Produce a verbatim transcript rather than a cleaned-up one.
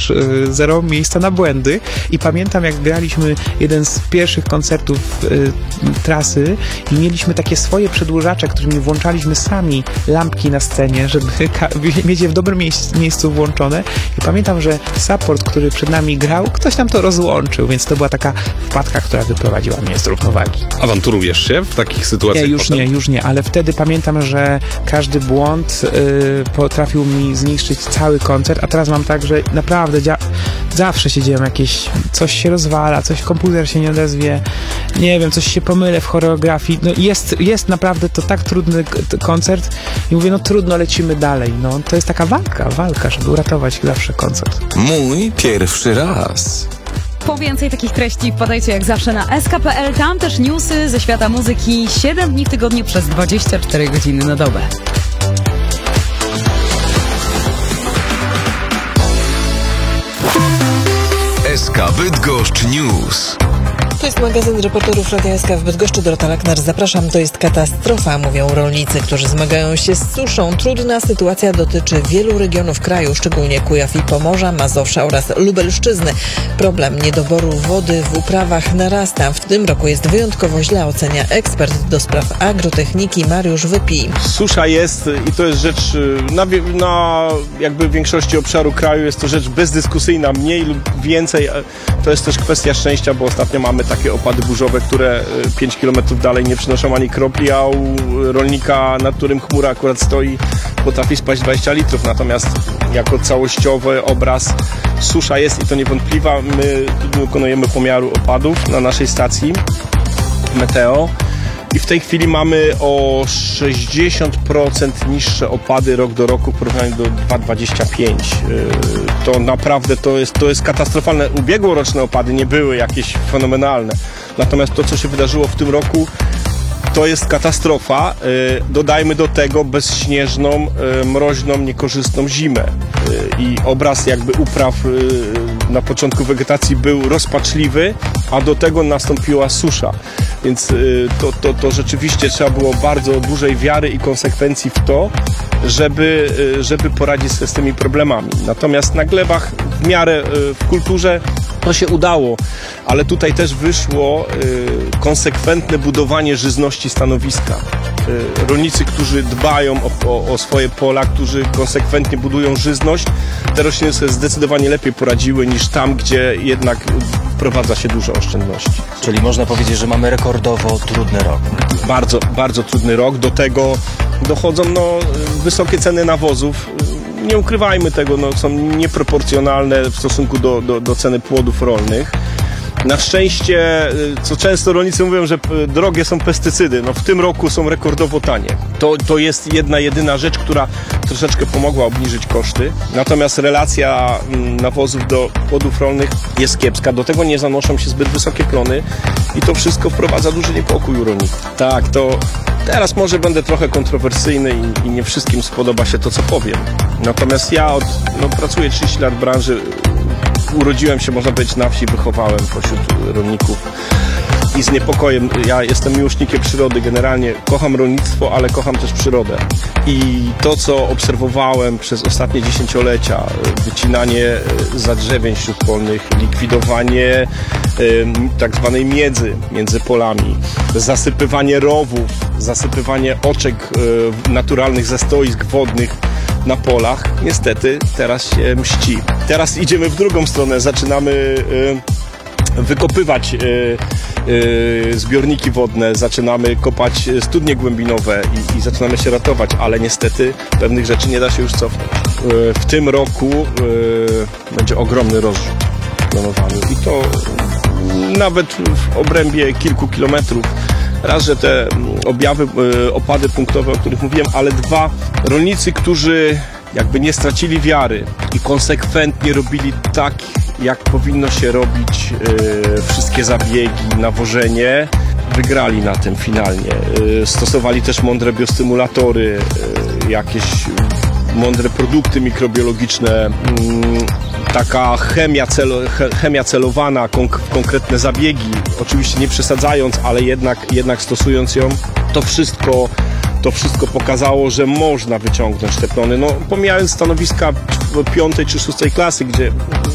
też y, zero miejsca na błędy i pamiętam, jak graliśmy jeden z pierwszych koncertów y, trasy i mieliśmy takie swoje przedłużacze, którymi włączaliśmy sami lampki na scenie, żeby mieć je w dobrym miejscu, miejscu włączone i pamiętam, że support, który przed nami grał, ktoś nam to rozłączył, więc to była taka wpadka, która wyprowadziła mnie z równowagi. Awanturujesz się w takich sytuacjach? Nie, już potem? nie, już nie, ale wtedy pamiętam, że każdy błąd y, potrafił mi zniszczyć cały koncert, a teraz mam tak, że naprawdę dzia- zawsze się dzieją jakieś, coś się rozwala, coś komputer się nie odezwie, nie wiem, coś się pomylę w choreografii, no jest, jest naprawdę to tak trudny k- koncert i mówię, no trudno, lecimy dalej, no to jest taka walka, walka, żeby uratować zawsze koncert. Mój pierwszy raz. Po więcej takich treści wpadajcie jak zawsze na es ka kropka pe el, tam też newsy ze świata muzyki siedem dni w tygodniu przez dwadzieścia cztery godziny na dobę. S K Bydgoszcz News. To jest magazyn reporterów Radia S K w Bydgoszczy. Dorota Laknar, zapraszam. To jest katastrofa, mówią rolnicy, którzy zmagają się z suszą. Trudna sytuacja dotyczy wielu regionów kraju, szczególnie Kujaw i Pomorza, Mazowsza oraz Lubelszczyzny. Problem niedoboru wody w uprawach narasta. W tym roku jest wyjątkowo źle, ocenia ekspert do spraw agrotechniki Mariusz Wypij. Susza jest i to jest rzecz na, na jakby większości obszaru kraju jest to rzecz bezdyskusyjna, mniej lub więcej. To jest też kwestia szczęścia, bo ostatnio mamy takie opady burzowe, które pięć kilometrów dalej nie przynoszą ani kropli, a u rolnika, nad którym chmura akurat stoi, potrafi spaść dwadzieścia litrów. Natomiast jako całościowy obraz susza jest i to niewątpliwa. My wykonujemy pomiaru opadów na naszej stacji Meteo i w tej chwili mamy o sześćdziesiąt procent niższe opady rok do roku w porównaniu do dwa tysiące dwudziestego piątego. To naprawdę to jest, to jest katastrofalne. Ubiegłoroczne opady nie były jakieś fenomenalne. Natomiast to, co się wydarzyło w tym roku, to jest katastrofa. Dodajmy do tego bezśnieżną, mroźną, niekorzystną zimę. I obraz jakby upraw na początku wegetacji był rozpaczliwy, a do tego nastąpiła susza. Więc to, to, to rzeczywiście trzeba było bardzo dużej wiary i konsekwencji w to, żeby, żeby poradzić sobie z tymi problemami. Natomiast na glebach w miarę w kulturze to się udało, ale tutaj też wyszło konsekwentne budowanie żyzności stanowiska. Rolnicy, którzy dbają o, o, o swoje pola, którzy konsekwentnie budują żyzność, te rośliny sobie zdecydowanie lepiej poradziły niż tam, gdzie jednak wprowadza się dużo oszczędności. Czyli można powiedzieć, że mamy rekordowo trudny rok. Bardzo, bardzo trudny rok. Do tego dochodzą no, wysokie ceny nawozów. Nie ukrywajmy tego, no, są nieproporcjonalne w stosunku do, do, do ceny płodów rolnych. Na szczęście, co często rolnicy mówią, że drogie są pestycydy, no w tym roku są rekordowo tanie. To, to jest jedna, jedyna rzecz, która troszeczkę pomogła obniżyć koszty. Natomiast relacja nawozów do płodów rolnych jest kiepska. Do tego nie zanoszą się zbyt wysokie plony i to wszystko wprowadza duży niepokój u rolników. Tak, to teraz może będę trochę kontrowersyjny i, i nie wszystkim spodoba się to, co powiem. Natomiast ja od, no, pracuję trzydzieści lat w branży. Urodziłem się, można powiedzieć, na wsi, wychowałem pośród rolników i z niepokojem, ja jestem miłośnikiem przyrody, generalnie kocham rolnictwo, ale kocham też przyrodę. I to, co obserwowałem przez ostatnie dziesięciolecia, wycinanie zadrzewień śródpolnych, likwidowanie y, tak zwanej miedzy między polami, zasypywanie rowów, zasypywanie oczek y, naturalnych ze stoisk wodnych na polach, niestety teraz się mści. Teraz idziemy w drugą stronę, zaczynamy y, wykopywać y, y, zbiorniki wodne, zaczynamy kopać studnie głębinowe i, i zaczynamy się ratować, ale niestety pewnych rzeczy nie da się już cofnąć. Y, w tym roku y, będzie ogromny rozrzut planowany i to nawet w obrębie kilku kilometrów. Raz, że te objawy, opady punktowe, o których mówiłem, ale dwa, rolnicy, którzy jakby nie stracili wiary i konsekwentnie robili tak, jak powinno się robić yy, wszystkie zabiegi, nawożenie, wygrali na tym finalnie. Yy, stosowali też mądre biostymulatory, yy, jakieś mądre produkty mikrobiologiczne, yy, taka chemia, celo, chemia celowana, konk konkretne zabiegi, oczywiście nie przesadzając, ale jednak, jednak stosując ją, to wszystko, to wszystko pokazało, że można wyciągnąć te plony. No, pomijając stanowiska piątej czy szóstej klasy, gdzie